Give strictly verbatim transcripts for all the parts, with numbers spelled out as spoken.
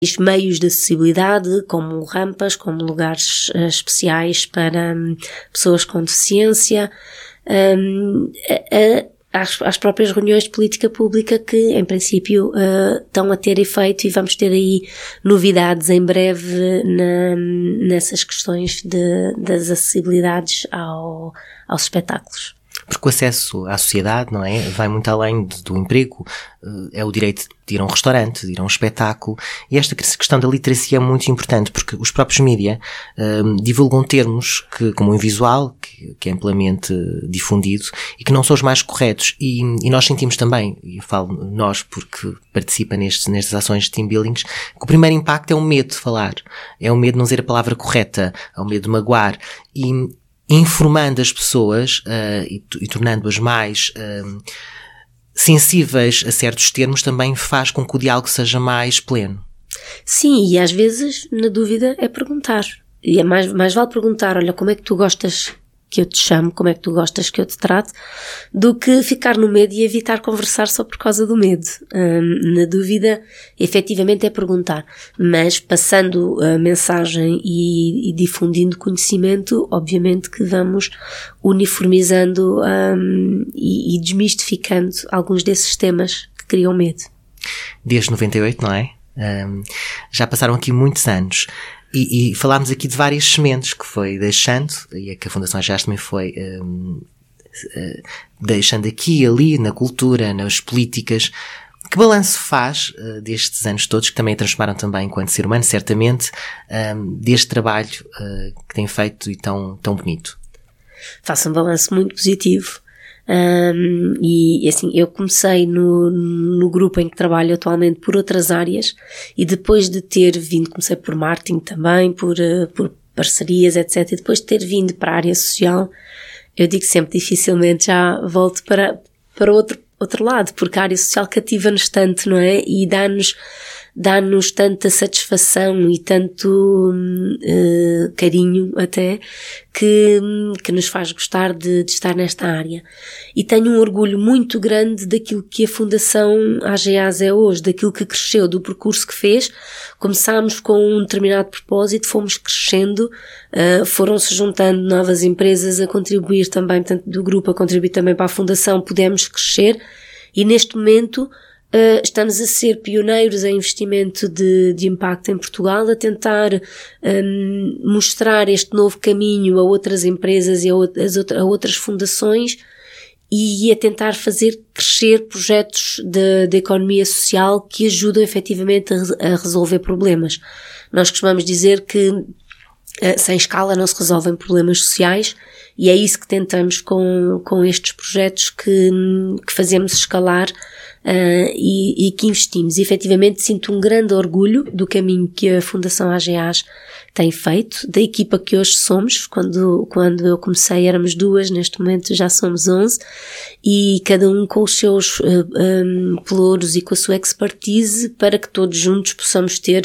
meios de acessibilidade, como rampas, como lugares uh, especiais para um, pessoas com deficiência, um, a, a Às, às próprias reuniões de política pública que, em princípio, uh, estão a ter efeito, e vamos ter aí novidades em breve na, nessas questões de, das acessibilidades ao, aos espetáculos. Porque o acesso à sociedade, não é? Vai muito além de, do emprego, é o direito de ir a um restaurante, de ir a um espetáculo, e esta questão da literacia é muito importante, porque os próprios mídia um, divulgam termos que, como o invisual, que, que é amplamente difundido, e que não são os mais corretos, e, e nós sentimos também, e eu falo nós porque participa nestes, nestas ações de team buildings, que o primeiro impacto é o medo de falar, é o medo de não dizer a palavra correta, é o medo de magoar, e informando as pessoas uh, e, e tornando-as mais uh, sensíveis a certos termos também faz com que o diálogo seja mais pleno. Sim, e às vezes, na dúvida, é perguntar. E é mais, mais vale perguntar, olha, como é que tu gostas que eu te chamo, como é que tu gostas que eu te trate, do que ficar no medo e evitar conversar só por causa do medo. Hum, na dúvida, efetivamente é perguntar, mas passando a mensagem e, e difundindo conhecimento, obviamente que vamos uniformizando hum, e, e desmistificando alguns desses temas que criam medo. Desde noventa e oito, não é? Um, já passaram aqui muitos anos. E, e falámos aqui de várias sementes que foi deixando, e é que a Fundação A G E A S também foi um, uh, deixando aqui e ali, na cultura, nas políticas. Que balanço faz uh, destes anos todos, que também a transformaram também enquanto ser humano, certamente, um, deste trabalho uh, que tem feito e tão, tão bonito? Faço um balanço muito positivo. Um, e assim, eu comecei no, no grupo em que trabalho atualmente por outras áreas, e depois de ter vindo, comecei por marketing também, por, uh, por parcerias, etcétera, e depois de ter vindo para a área social, eu digo sempre, dificilmente já volto para, para outro, outro lado, porque a área social cativa-nos tanto, não é? E dá-nos dá-nos tanta satisfação e tanto uh, carinho até, que, que nos faz gostar de, de estar nesta área. E tenho um orgulho muito grande daquilo que a Fundação A G E A S é hoje, daquilo que cresceu, do percurso que fez. Começámos com um determinado propósito, fomos crescendo, uh, foram-se juntando novas empresas a contribuir também, portanto, do grupo a contribuir também para a Fundação, pudemos crescer, e neste momento Uh, estamos a ser pioneiros em investimento de, de impacto em Portugal, a tentar um, mostrar este novo caminho a outras empresas e a, outras, a outras fundações, e a tentar fazer crescer projetos de, de economia social que ajudam efetivamente a, a resolver problemas. Nós costumamos dizer que uh, sem escala não se resolvem problemas sociais, e é isso que tentamos com, com estes projetos que, que fazemos escalar Uh, e, e que investimos. E, efetivamente, sinto um grande orgulho do caminho que a Fundação A G E A S tem feito, da equipa que hoje somos. Quando, quando eu comecei éramos duas, neste momento já somos onze, e cada um com os seus uh, um, pelouros e com a sua expertise, para que todos juntos possamos ter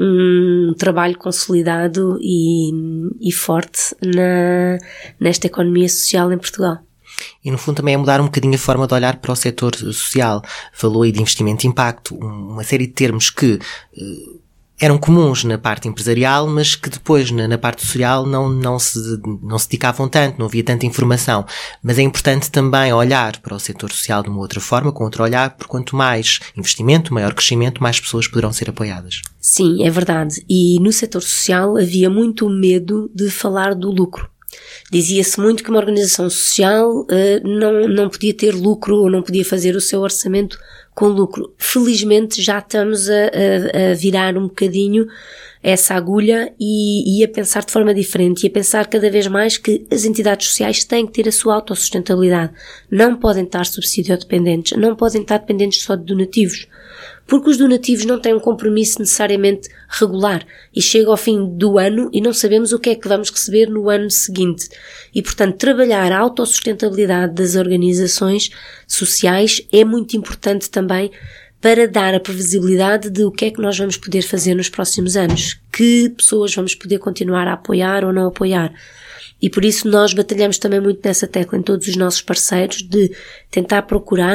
um trabalho consolidado e, e forte na, nesta economia social em Portugal. E no fundo também é mudar um bocadinho a forma de olhar para o setor social. Falou aí de investimento de impacto, uma série de termos que uh, eram comuns na parte empresarial, mas que depois na, na parte social não, não, se, não se dedicavam tanto, não havia tanta informação. Mas é importante também olhar para o setor social de uma outra forma, com outro olhar, porque quanto mais investimento, maior crescimento, mais pessoas poderão ser apoiadas. Sim, é verdade. E no setor social havia muito medo de falar do lucro. Dizia-se muito que uma organização social uh, não, não podia ter lucro, ou não podia fazer o seu orçamento com lucro. Felizmente já estamos a, a, a virar um bocadinho essa agulha e, e a pensar de forma diferente, e a pensar cada vez mais que as entidades sociais têm que ter a sua autossustentabilidade. Não podem estar subsídio-dependentes, não podem estar dependentes só de donativos, porque os donativos não têm um compromisso necessariamente regular, e chega ao fim do ano e não sabemos o que é que vamos receber no ano seguinte. E, portanto, trabalhar a autossustentabilidade das organizações sociais é muito importante também, para dar a previsibilidade de o que é que nós vamos poder fazer nos próximos anos, que pessoas vamos poder continuar a apoiar ou não apoiar. E por isso nós batalhamos também muito nessa tecla em todos os nossos parceiros, de tentar procurar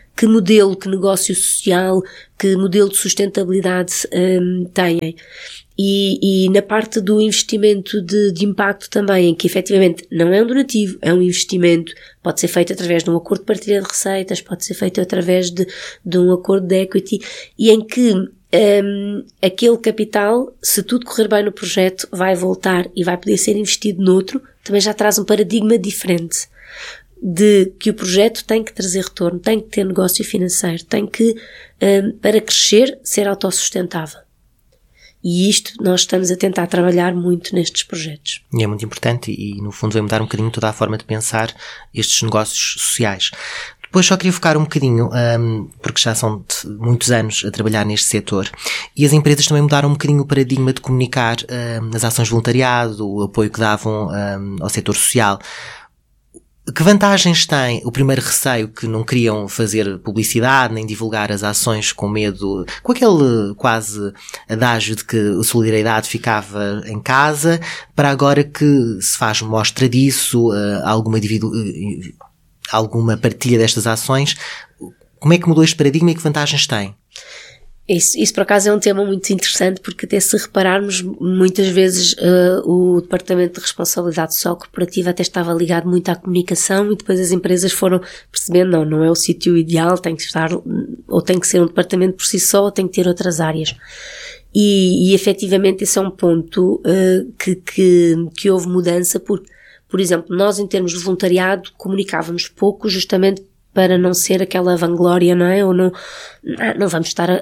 que modelo, que negócio social, que modelo de sustentabilidade um, têm. E, e na parte do investimento de, de impacto também, em que efetivamente não é um donativo, é um investimento, pode ser feito através de um acordo de partilha de receitas, pode ser feito através de, de um acordo de equity, e em que um, aquele capital, se tudo correr bem no projeto, vai voltar e vai poder ser investido noutro, também já traz um paradigma diferente de que o projeto tem que trazer retorno, tem que ter negócio financeiro, tem que, um, para crescer, ser autossustentável. E isto nós estamos a tentar trabalhar muito nestes projetos. E é muito importante e, no fundo, vai mudar um bocadinho toda a forma de pensar estes negócios sociais. Depois só queria focar um bocadinho, um, porque já são muitos anos a trabalhar neste setor, e as empresas também mudaram um bocadinho o paradigma de comunicar um, as ações de voluntariado, o apoio que davam um, ao setor social. Que vantagens tem o primeiro receio, que não queriam fazer publicidade nem divulgar as ações com medo, com aquele quase adágio de que a solidariedade ficava em casa, para agora que se faz mostra disso, alguma, dividu- alguma partilha destas ações, como é que mudou este paradigma e que vantagens tem? Isso, isso por acaso é um tema muito interessante, porque até se repararmos, muitas vezes uh, o Departamento de Responsabilidade Social Corporativa até estava ligado muito à comunicação, e depois as empresas foram percebendo, não, não é o sítio ideal, tem que estar, ou tem que ser um departamento por si só, ou tem que ter outras áreas. E, e efetivamente esse é um ponto uh, que, que, que houve mudança, porque, por exemplo, nós em termos de voluntariado comunicávamos pouco, justamente para não ser aquela vanglória, não é? Ou não, não vamos estar a, a,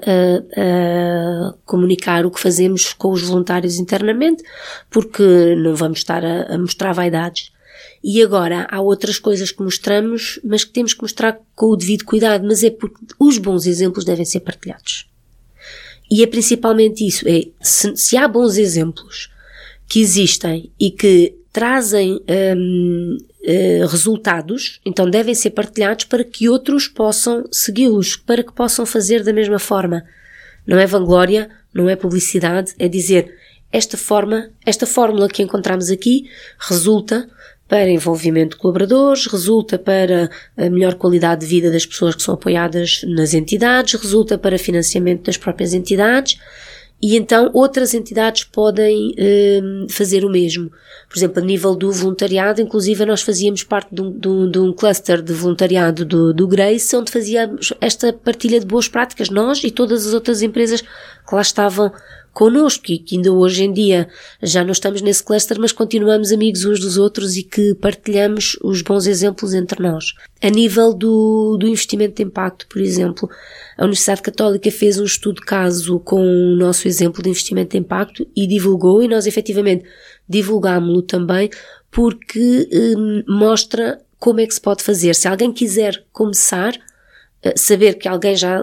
a comunicar o que fazemos com os voluntários internamente, porque não vamos estar a, a mostrar vaidades. E agora há outras coisas que mostramos, mas que temos que mostrar com o devido cuidado, mas é porque os bons exemplos devem ser partilhados. E é principalmente isso, é, se, se há bons exemplos que existem e que trazem hum, Uh, resultados, então devem ser partilhados para que outros possam segui-los, para que possam fazer da mesma forma. Não é vanglória, não é publicidade, é dizer, esta forma, esta fórmula que encontramos aqui resulta para envolvimento de colaboradores, resulta para a melhor qualidade de vida das pessoas que são apoiadas nas entidades, resulta para financiamento das próprias entidades. E então outras entidades podem eh, fazer o mesmo. Por exemplo, a nível do voluntariado, inclusive nós fazíamos parte de um, de um, de um cluster de voluntariado do, do Grace, onde fazíamos esta partilha de boas práticas, nós e todas as outras empresas que lá estavam connosco, e que ainda hoje em dia já não estamos nesse cluster, mas continuamos amigos uns dos outros e que partilhamos os bons exemplos entre nós. A nível do, do investimento de impacto, por exemplo, a Universidade Católica fez um estudo de caso com o nosso exemplo de investimento de impacto e divulgou, e nós efetivamente divulgámo-lo também, porque hum, mostra como é que se pode fazer. Se alguém quiser começar, saber que alguém já,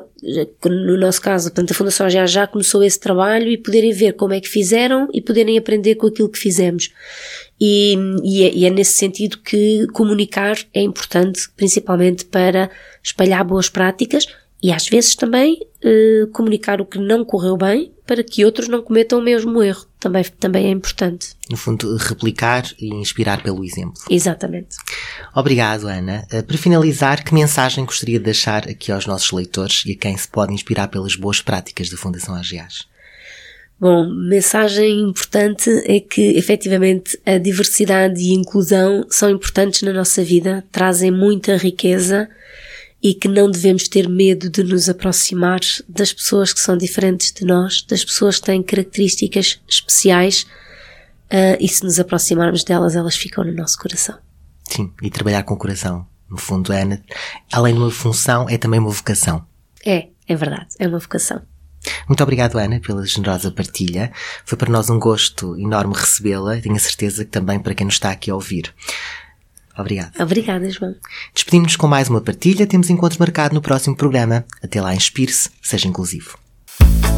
no nosso caso, portanto, a Fundação já, já começou esse trabalho, e poderem ver como é que fizeram e poderem aprender com aquilo que fizemos. E, e, é, e é nesse sentido que comunicar é importante, principalmente para espalhar boas práticas e às vezes também eh, comunicar o que não correu bem para que outros não cometam o mesmo erro. Também, também é importante. No fundo, replicar e inspirar pelo exemplo. Exatamente. Obrigado, Ana. Para finalizar, que mensagem gostaria de deixar aqui aos nossos leitores e a quem se pode inspirar pelas boas práticas da Fundação AGEAS? Bom, mensagem importante é que, efetivamente, a diversidade e a inclusão são importantes na nossa vida, trazem muita riqueza, e que não devemos ter medo de nos aproximar das pessoas que são diferentes de nós, das pessoas que têm características especiais, uh, e se nos aproximarmos delas, elas ficam no nosso coração. Sim, e trabalhar com o coração. No fundo, Ana, além de uma função, é também uma vocação. É, é verdade, é uma vocação. Muito obrigado, Ana, pela generosa partilha. Foi para nós um gosto enorme recebê-la, e tenho a certeza que também para quem nos está aqui a ouvir. Obrigado. Obrigada, João. Despedimos-nos com mais uma partilha. Temos encontro marcado no próximo programa. Até lá, inspire-se, seja inclusivo.